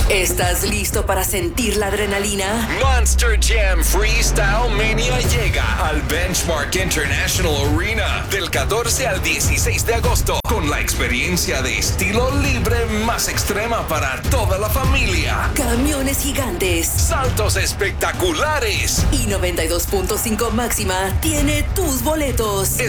¿Estás listo para sentir la adrenalina? Monster Jam Freestyle Mania llega al Benchmark International Arena del 14 al 16 de agosto con la experiencia de estilo libre más extrema para toda la familia. Camiones gigantes, Saltos espectaculares y 92.5 Máxima tiene tus boletos.